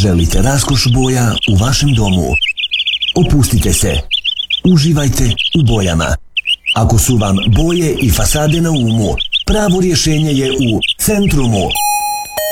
Želite raskoš boja u vašem domu? Opustite se. Uživajte u bojama. Ako su vam boje i fasade na umu, pravo rješenje je u Centrumu.